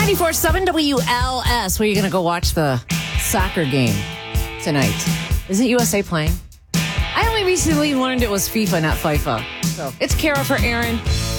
94.7 WLS. Where are you going to go watch the soccer game tonight? Isn't USA playing? I only recently learned it was FIFA, not FIFA. So it's Kara for Aaron.